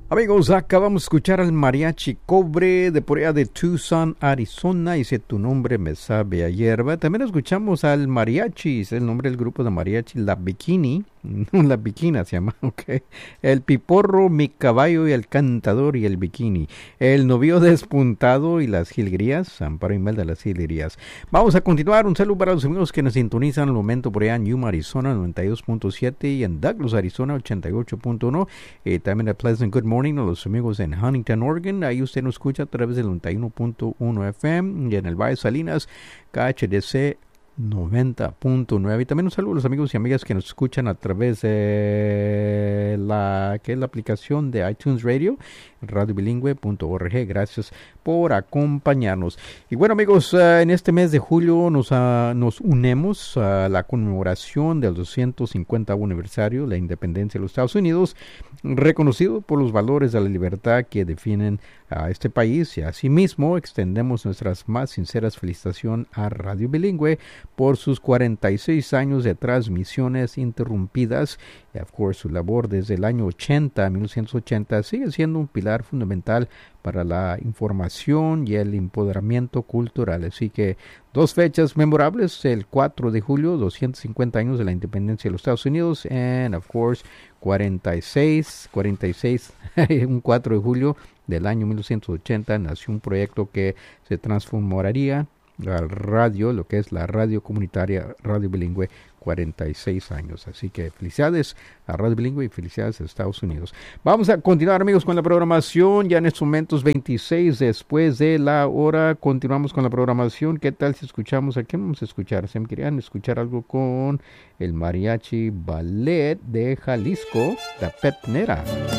Amigos, acabamos de escuchar al Mariachi Cobre de por allá de Tucson, Arizona. Dice, tu nombre me sabe a hierba. También escuchamos al Mariachi, es el nombre del grupo de Mariachi, La Bikini. No, La Bikina se llama, ok. El Piporro, Mi Caballo y el Cantador y el Bikini. El Novio Despuntado y las Jilguerías, Amparo Imelda de las Jilguerías. Vamos a continuar. Un saludo para los amigos que nos sintonizan al momento por allá en Yuma, Arizona, 92.7 y en Douglas, Arizona, 88.1. También a Pleasant Good Morning a los amigos en Huntington, Oregon. Ahí usted nos escucha a través del 91.1 FM y en el Valle Salinas, KHDC 90.9. Y también un saludo a los amigos y amigas que nos escuchan a través de la aplicación de iTunes Radio, radiobilingüe.org. Gracias por acompañarnos. Y bueno, amigos, en este mes de julio nos unemos a la conmemoración del 250 aniversario de la independencia de los Estados Unidos, reconocido por los valores de la libertad que definen a este país, y asimismo extendemos nuestras más sinceras felicitaciones a Radio Bilingüe por sus 46 años de transmisiones interrumpidas. Y, of course, su labor desde el año 1980, sigue siendo un pilar fundamental para la información y el empoderamiento cultural. Así que dos fechas memorables: el 4 de julio, 250 años de la independencia de los Estados Unidos, and of course 46, un 4 de julio del año 1980 nació un proyecto que se transformaría al radio, lo que es la radio comunitaria Radio Bilingüe, 46 años. Así que felicidades a Radio Bilingüe y felicidades a Estados Unidos. Vamos a continuar, amigos, con la programación. Ya en estos momentos 26 después de la hora, continuamos con la programación. ¿Qué tal si escuchamos? ¿A quién vamos a escuchar? ¿Se me querían escuchar algo con el Mariachi Ballet de Jalisco, La Petnera?